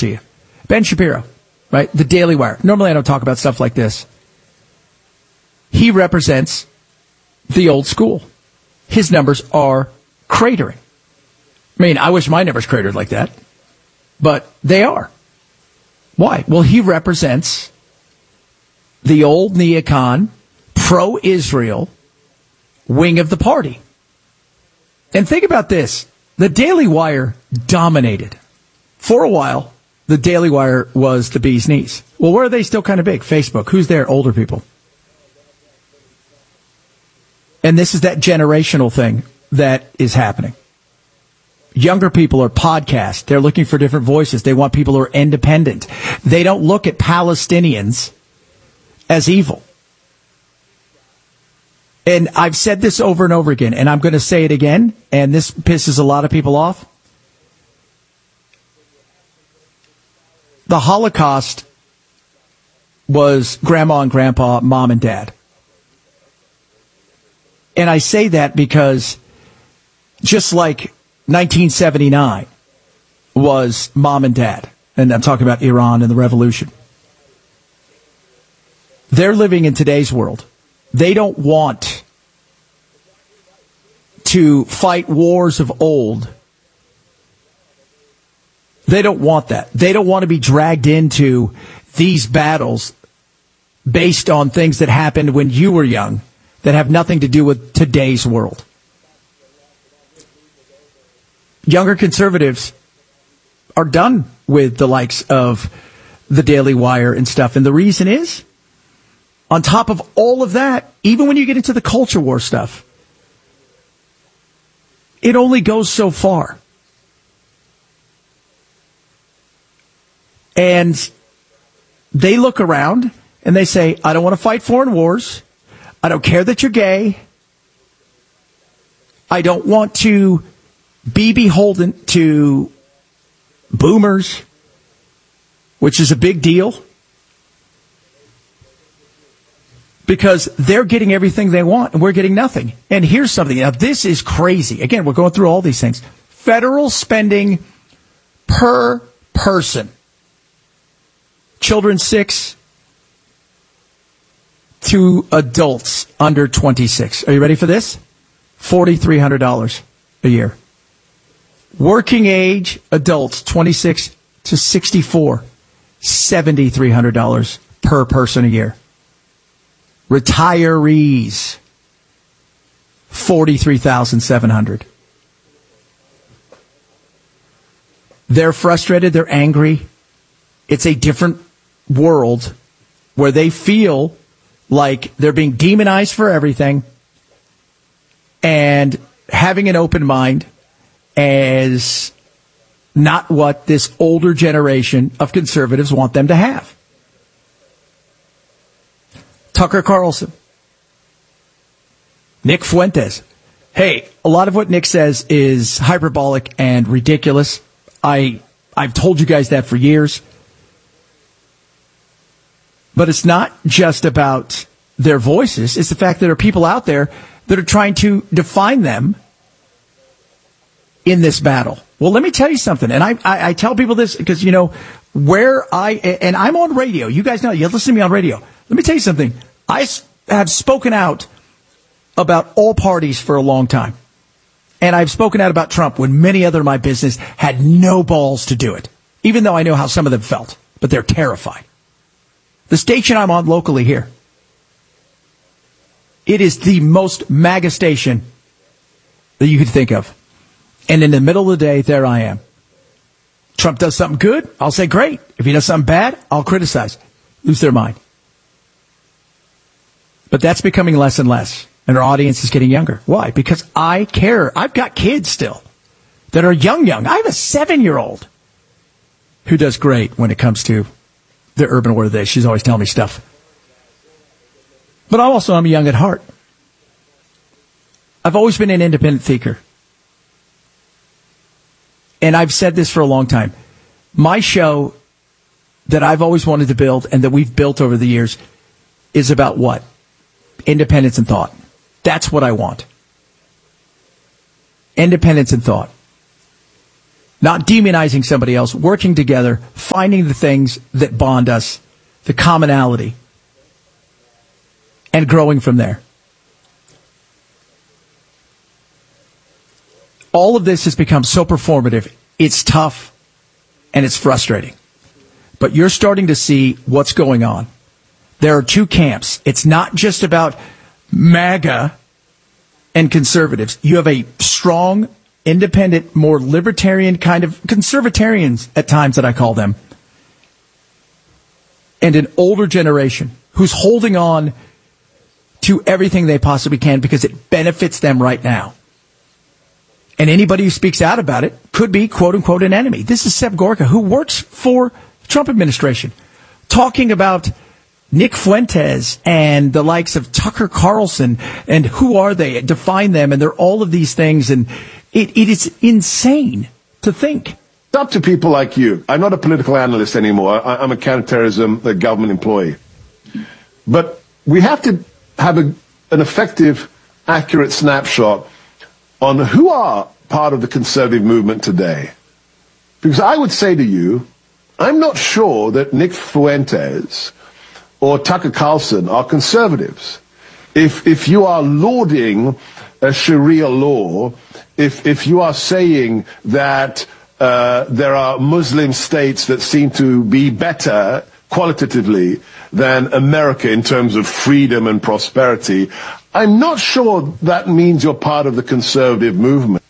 to you. Ben Shapiro, right? The Daily Wire. Normally I don't talk about stuff like this. He represents the old school. His numbers are cratering. I mean, I wish my numbers cratered like that, but they are. Why? Well, he represents the old neocon, pro-Israel wing of the party. And think about this. The Daily Wire dominated. For a while, the Daily Wire was the bee's knees. Well, where are they still kind of big? Facebook. Who's there? Older people. And this is that generational thing that is happening. Younger people are podcasts. They're looking for different voices. They want people who are independent. They don't look at Palestinians as evil. And I've said this over and over again, and I'm going to say it again, and this pisses a lot of people off. The Holocaust was grandma and grandpa, mom and dad. And I say that because just like 1979 was mom and dad, and I'm talking about Iran and the revolution, they're living in today's world. They don't want to fight wars of old. They don't want that. They don't want to be dragged into these battles based on things that happened when you were young that have nothing to do with today's world. Younger conservatives are done with the likes of the Daily Wire and stuff. And the reason is, on top of all of that, even when you get into the culture war stuff, it only goes so far. And they look around and they say, I don't want to fight foreign wars. I don't care that you're gay. I don't want to be beholden to boomers, which is a big deal. Because they're getting everything they want and we're getting nothing. And here's something. Now, this is crazy. Again, we're going through all these things. Federal spending per person. Children 6 to adults under 26. Are you ready for this? $4,300 a year. Working age adults 26 to 64. $7,300 per person a year. Retirees, $43,700. They're frustrated. They're angry. It's a different world where they feel like they're being demonized for everything, and having an open mind is not what this older generation of conservatives want them to have. Tucker Carlson, Nick Fuentes. Hey, a lot of what Nick says is hyperbolic and ridiculous. I've told you guys that for years. But it's not just about their voices. It's the fact that there are people out there that are trying to define them in this battle. Well, let me tell you something. And I tell people this because, you know, and I'm on radio. You guys know, you listen to me on radio. Let me tell you something. I have spoken out about all parties for a long time. And I've spoken out about Trump when many other of my business had no balls to do it, even though I know how some of them felt. But they're terrified. The station I'm on locally here, it is the most MAGA station that you could think of. And in the middle of the day, there I am. Trump does something good, I'll say great. If he does something bad, I'll criticize. Lose their mind. But that's becoming less and less. And our audience is getting younger. Why? Because I care. I've got kids still that are young. I have a 7-year-old who does great when it comes to the urban war today. She's always telling me stuff. But I'm young at heart. I've always been an independent thinker. And I've said this for a long time. My show that I've always wanted to build and that we've built over the years is about what? Independence and thought. That's what I want. Independence and thought. Not demonizing somebody else, working together, finding the things that bond us, the commonality, and growing from there. All of this has become so performative. It's tough and it's frustrating. But you're starting to see what's going on. There are two camps. It's not just about MAGA and conservatives. You have a strong, independent, more libertarian kind of conservatarians at times that I call them, and an older generation who's holding on to everything they possibly can because it benefits them right now. And anybody who speaks out about it could be, quote unquote, an enemy. This is Seb Gorka, who works for the Trump administration, talking about Nick Fuentes and the likes of Tucker Carlson and who are they, define them, and they're all of these things. And it is insane to think. It's up to people like you. I'm not a political analyst anymore. I'm a counterterrorism government employee. But we have to have an effective, accurate snapshot on who are part of the conservative movement today. Because I would say to you, I'm not sure that Nick Fuentes or Tucker Carlson are conservatives. If you are lauding a Sharia law, if you are saying that there are Muslim states that seem to be better qualitatively than America in terms of freedom and prosperity, I'm not sure that means you're part of the conservative movement.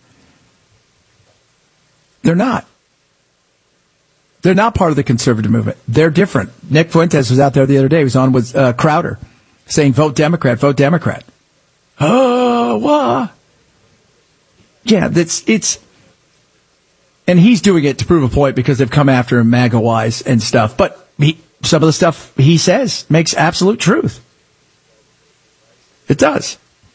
They're not. They're not part of the conservative movement. They're different. Nick Fuentes was out there the other day. He was on with Crowder saying, vote Democrat, vote Democrat. Oh, what? Yeah, and he's doing it to prove a point because they've come after him MAGA-wise and stuff. But some of the stuff he says makes absolute truth. It does.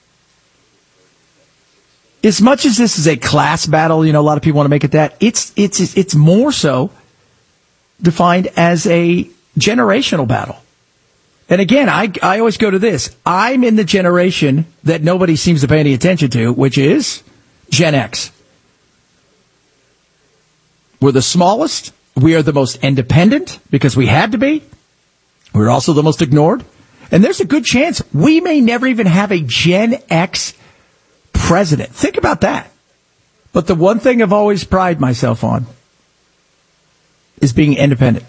As much as this is a class battle, a lot of people want to make it that, it's more so defined as a generational battle. And again, I always go to this. I'm in the generation that nobody seems to pay any attention to, which is Gen X. We're the smallest. We are the most independent because we had to be. We're also the most ignored. And there's a good chance we may never even have a Gen X president. Think about that. But the one thing I've always prided myself on is being independent.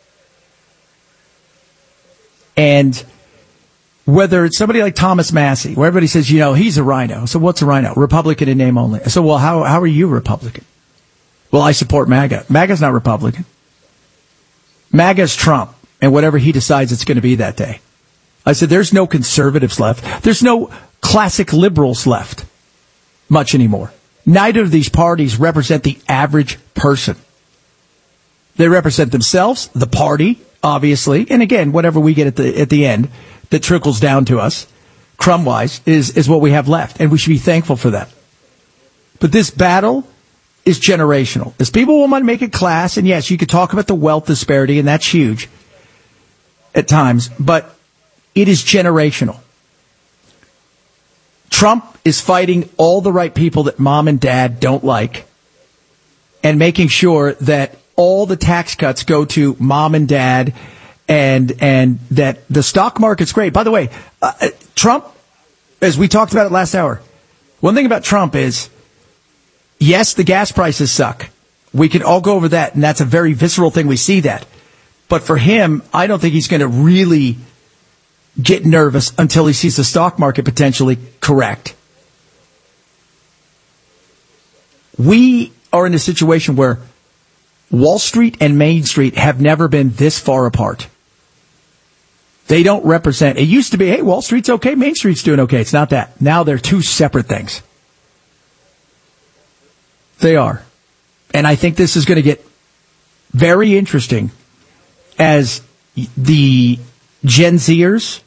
And whether it's somebody like Thomas Massey, where everybody says, he's a rhino. So what's a rhino? Republican in name only. So, well, how are you Republican? Well, I support MAGA. MAGA's not Republican. MAGA's Trump and whatever he decides it's going to be that day. I said, there's no conservatives left. There's no classic liberals left much anymore. Neither of these parties represent the average person. They represent themselves, the party, obviously. And again, whatever we get at the end that trickles down to us, crumb-wise, is what we have left. And we should be thankful for that. But this battle is generational. As people want to make it class, and yes, you could talk about the wealth disparity, and that's huge at times, but it is generational. Trump is fighting all the right people that mom and dad don't like and making sure that all the tax cuts go to mom and dad and that the stock market's great. By the way, Trump, as we talked about it last hour, one thing about Trump is, yes, the gas prices suck. We can all go over that, and that's a very visceral thing. We see that. But for him, I don't think he's going to really get nervous until he sees the stock market potentially correct. We are in a situation where Wall Street and Main Street have never been this far apart. They don't represent. It used to be, hey, Wall Street's okay, Main Street's doing okay. It's not that. Now they're two separate things. They are. And I think this is going to get very interesting as the Gen Zers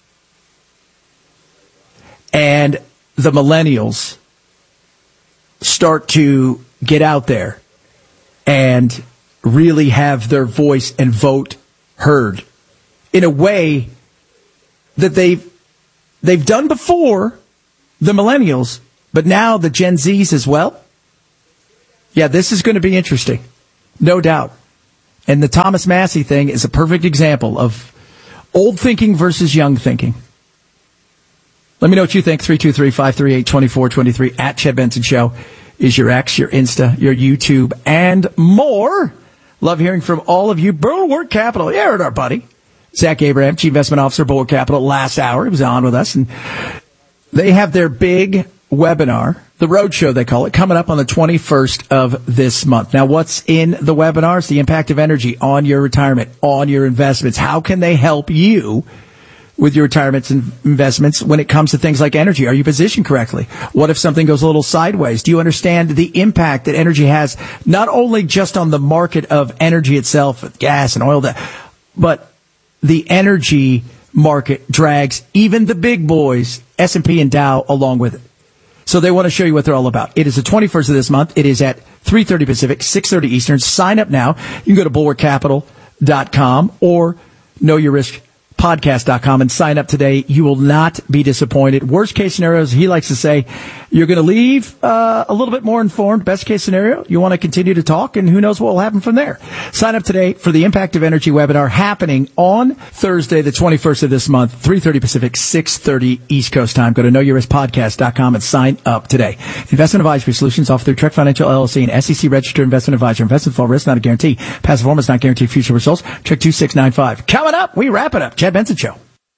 and the millennials start to get out there and really have their voice and vote heard in a way that they've done before, the millennials, but now the Gen Zs as well. Yeah, this is going to be interesting. No doubt. And the Thomas Massey thing is a perfect example of old thinking versus young thinking. Let me know what you think. 323-538-2423 at Chad Benson Show is your X, your Insta, your YouTube, and more. Love hearing from all of you. Bulwark Capital. Yeah, our buddy. Zach Abraham, Chief Investment Officer, Bulwark Capital, last hour. He was on with us. And they have their big webinar, the Roadshow they call it, coming up on the 21st of this month. Now, what's in the webinar? It's the impact of energy on your retirement, on your investments. How can they help you with your retirements and investments when it comes to things like energy? Are you positioned correctly? What if something goes a little sideways? Do you understand the impact that energy has, not only just on the market of energy itself, gas and oil, but the energy market drags even the big boys, S&P and Dow, along with it. So they want to show you what they're all about. It is the 21st of this month. It is at 3:30 Pacific, 6:30 Eastern. Sign up now. You can go to bulwarkcapital.com or knowyourriskpodcast.com and sign up today. You will not be disappointed. Worst case scenarios, he likes to say, you're going to leave a little bit more informed. Best case scenario, you want to continue to talk, and who knows what will happen from there. Sign up today for the Impact of Energy webinar happening on Thursday, the 21st of this month, 3:30 Pacific, 6:30 East Coast time. Go to knowyourriskpodcast.com and sign up today. Investment advisory solutions offered through Trek Financial LLC, an SEC registered investment advisor. Investment fall risk not a guarantee. Past performance not guaranteed future results. Check 2695. Coming up, we wrap it up. Chad Benson Show.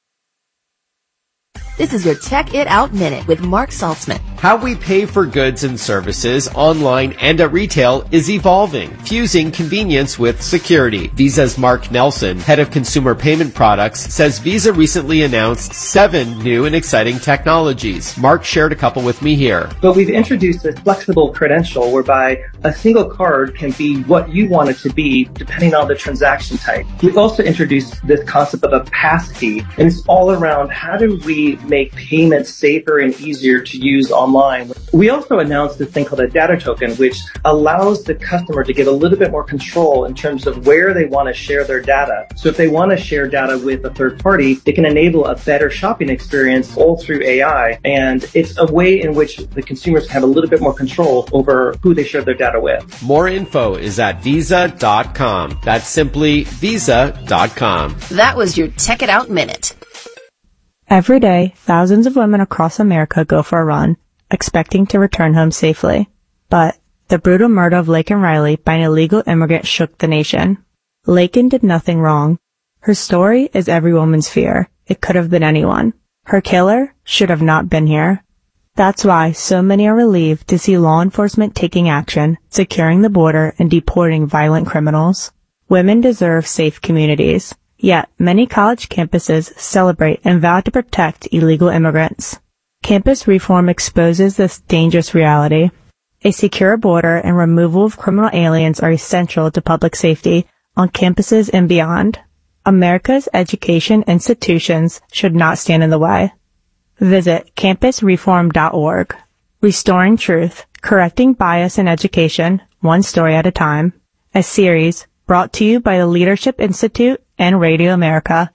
This is your Check It Out Minute with Mark Saltzman. How we pay for goods and services online and at retail is evolving, fusing convenience with security. Visa's Mark Nelson, head of consumer payment products, says Visa recently announced 7 new and exciting technologies. Mark shared a couple with me here. But we've introduced a flexible credential whereby a single card can be what you want it to be depending on the transaction type. We've also introduced this concept of a passkey, and it's all around how do we make payments safer and easier to use online. We also announced this thing called a data token, which allows the customer to get a little bit more control in terms of where they want to share their data. So if they want to share data with a third party, it can enable a better shopping experience all through AI. And it's a way in which the consumers can have a little bit more control over who they share their data with. More info is at visa.com. That's simply visa.com. That was your Check It Out Minute. Every day, thousands of women across America go for a run, expecting to return home safely. But the brutal murder of Laken Riley by an illegal immigrant shook the nation. Laken did nothing wrong. Her story is every woman's fear. It could have been anyone. Her killer should have not been here. That's why so many are relieved to see law enforcement taking action, securing the border, and deporting violent criminals. Women deserve safe communities. Yet, many college campuses celebrate and vow to protect illegal immigrants. Campus reform exposes this dangerous reality. A secure border and removal of criminal aliens are essential to public safety on campuses and beyond. America's education institutions should not stand in the way. Visit campusreform.org. Restoring Truth, Correcting Bias in Education, One Story at a Time. A series brought to you by the Leadership Institute and Radio America.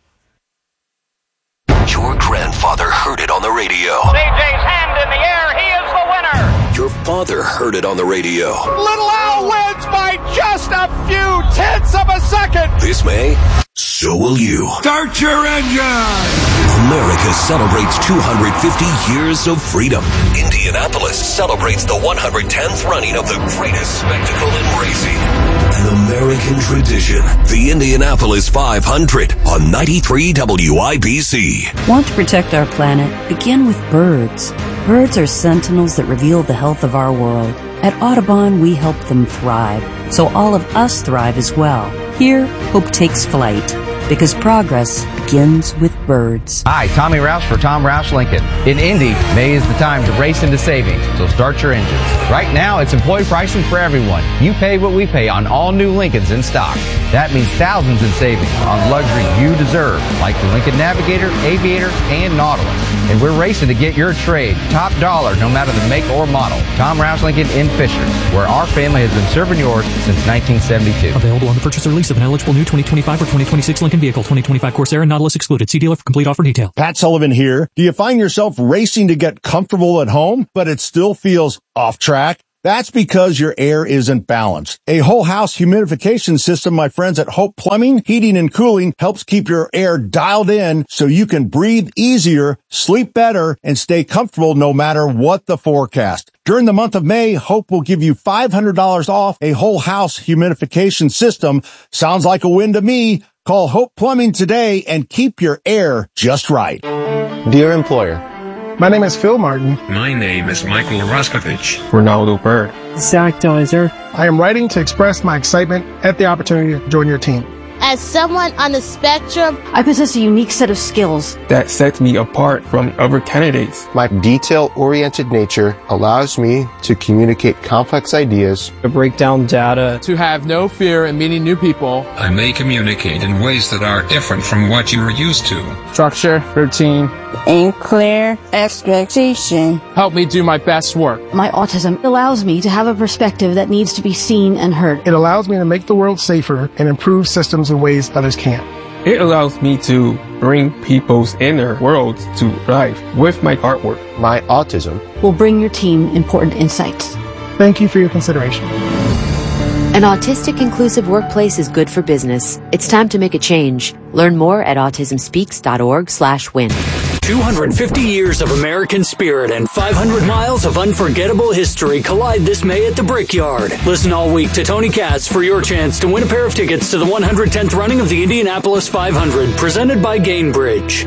Your grandfather heard it on the radio. CJ's hand in the air. He is the winner. Your father heard it on the radio. Little Al wins by just a few tenths of a second. This May, so will you. Start your engine. America celebrates 250 years of freedom. Indianapolis celebrates the 110th running of the greatest spectacle in racing. An American tradition. The Indianapolis 500 on 93 WIBC. Want to protect our planet? Begin with birds. Birds are sentinels that reveal the health of our world. At Audubon, we help them thrive, so all of us thrive as well. Here, hope takes flight, because progress begins with birds. Hi, Tommy Roush for Tom Roush Lincoln. In Indy, May is the time to race into savings, so start your engines. Right now, it's employee pricing for everyone. You pay what we pay on all new Lincolns in stock. That means thousands in savings on luxury you deserve, like the Lincoln Navigator, Aviator, and Nautilus. And we're racing to get your trade top dollar, no matter the make or model. Tom Roush Lincoln in Fishers, where our family has been serving yours since 1972. Available on the purchase or lease of an eligible new 2025 or 2026 Lincoln vehicle. 2025 Corsair and Nautilus excluded. See dealer for complete offer detail. Pat Sullivan here. Do you find yourself racing to get comfortable at home, but it still feels off track? That's because your air isn't balanced. A whole house humidification system, my friends at Hope Plumbing, Heating and Cooling, helps keep your air dialed in so you can breathe easier, sleep better, and stay comfortable no matter what the forecast. During the month of May, Hope will give you $500 off a whole house humidification system. Sounds like a win to me. Call Hope Plumbing today and keep your air just right. Dear employer, my name is Phil Martin. My name is Michael Roskovich. Ronaldo Bird. Zach Deiser. I am writing to express my excitement at the opportunity to join your team. As someone on the spectrum, I possess a unique set of skills that sets me apart from other candidates. My detail-oriented nature allows me to communicate complex ideas, to break down data, to have no fear in meeting new people. I may communicate in ways that are different from what you are used to. Structure, routine, and clear expectation help me do my best work. My autism allows me to have a perspective that needs to be seen and heard. It allows me to make the world safer and improve systems in ways others can't. It allows me to bring people's inner worlds to life with my artwork. My autism will bring your team important insights. Thank you for your consideration. An autistic inclusive workplace is good for business. It's time to make a change. Learn more at autismspeaks.org/win. 250 years of American spirit and 500 miles of unforgettable history collide this May at the Brickyard. Listen all week to Tony Katz for your chance to win a pair of tickets to the 110th running of the Indianapolis 500, presented by Gainbridge.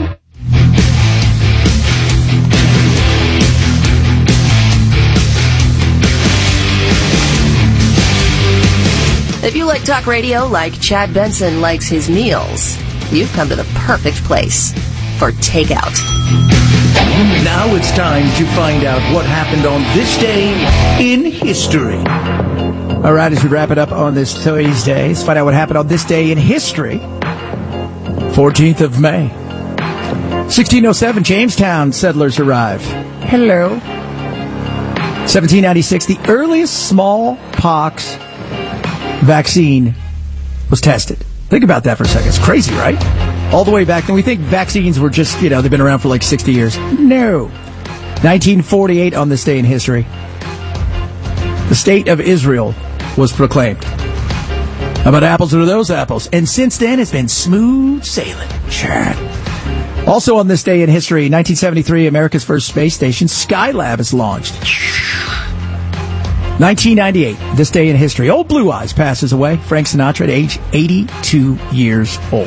If you like talk radio like Chad Benson likes his meals, you've come to the perfect place for Takeout. Now it's time to find out what happened on this day in history. All right, as we wrap it up on this Thursday, let's find out what happened on this day in history. 14th of May. 1607, Jamestown settlers arrive. Hello. 1796, the earliest smallpox vaccine was tested. Think about that for a second. It's crazy, right? All the way back then, we think vaccines were just, they've been around for like 60 years. No. 1948 on this day in history, the state of Israel was proclaimed. How about apples or those apples? And since then, it's been smooth sailing. Sure. Also on this day in history, 1973, America's first space station, Skylab, is launched. 1998, this day in history, old Blue Eyes passes away. Frank Sinatra at age 82 years old.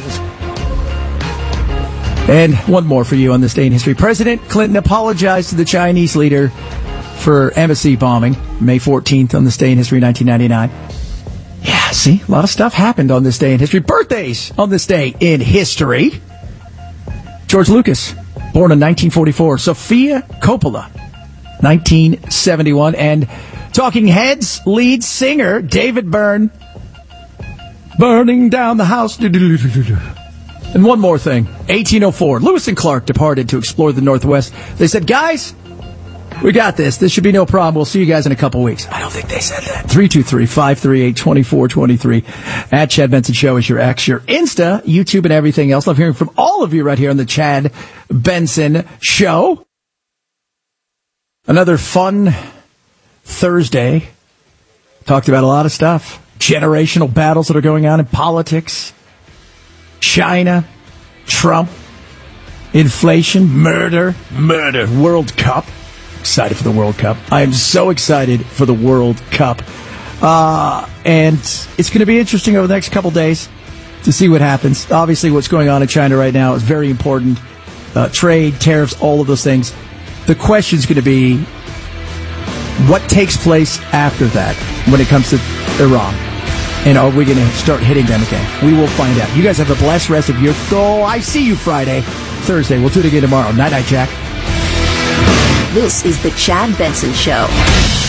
And one more for you on this day in history. President Clinton apologized to the Chinese leader for embassy bombing, May 14th on this day in history, 1999. Yeah, see, a lot of stuff happened on this day in history. Birthdays on this day in history. George Lucas, born in 1944. Sofia Coppola, 1971. And Talking Heads lead singer David Byrne, burning down the house. And one more thing. 1804, Lewis and Clark departed to explore the Northwest. They said, guys, we got this. This should be no problem. We'll see you guys in a couple weeks. I don't think they said that. 323-538-2423. At Chad Benson Show is your X, your Insta, YouTube, and everything else. Love hearing from all of you right here on the Chad Benson Show. Another fun Thursday. Talked about a lot of stuff. Generational battles that are going on in politics. China, Trump, inflation, murder, World Cup. Excited for the World Cup. I am so excited for the World Cup. And it's going to be interesting over the next couple days to see what happens. Obviously, what's going on in China right now is very important. Trade, tariffs, all of those things. The question is going to be what takes place after that when it comes to Iran. And are we going to start hitting them again? We will find out. You guys have a blessed rest of your... Oh, I see you Friday, Thursday. We'll do it again tomorrow. Night-night, Jack. This is the Chad Benson Show.